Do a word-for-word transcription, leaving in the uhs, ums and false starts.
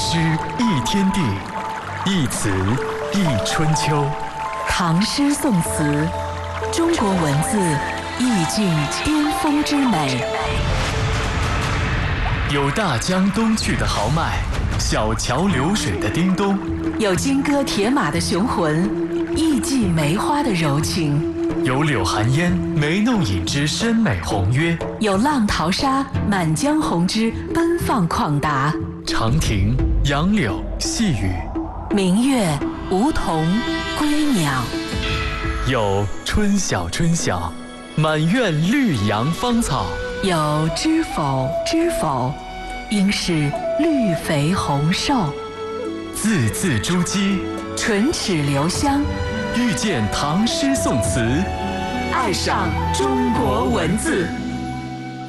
诗一天地，一词一春秋。 唐诗宋词，中国文字意境巅峰之美。 有大江东去的豪迈，小桥流水的叮咚， 有金戈铁马的雄浑，艺伎梅花的柔情。 有柳寒烟眉弄影之深美宏约， 有浪淘沙满江红之奔放旷达。 长亭、杨柳、细雨， 明月、梧桐、归鸟。 有春晓春晓，满院绿杨芳草。 有知否知否，应是绿肥红瘦。 字字珠玑， 唇齿留香。 遇见唐诗宋词， 爱上中国文字。